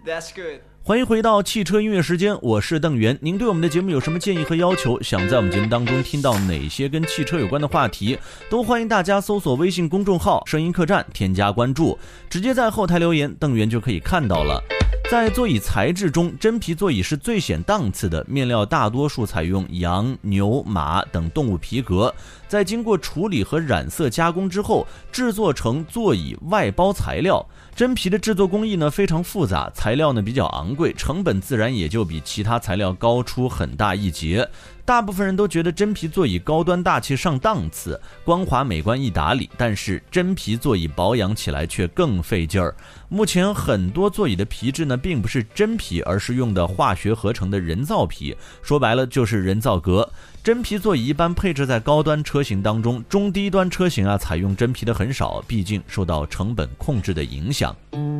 That's good。 欢迎回到汽车音乐时间，我是邓源。您对我们的节目有什么建议和要求？想在我们节目当中听到哪些跟汽车有关的话题？都欢迎大家搜索微信公众号声音客栈，添加关注，直接在后台留言，邓源就可以看到了。在座椅材质中，真皮座椅是最显档次的，面料大多数采用羊、牛、马等动物皮革，在经过处理和染色加工之后，制作成座椅外包材料。真皮的制作工艺呢非常复杂，材料呢比较昂贵，成本自然也就比其他材料高出很大一截。大部分人都觉得真皮座椅高端大气上档次，光滑美观易打理，但是真皮座椅保养起来却更费劲儿。目前很多座椅的皮质呢并不是真皮，而是用的化学合成的人造皮，说白了就是人造革。真皮座椅一般配置在高端车型当中，中低端车型采用真皮的很少，毕竟受到成本控制的影响。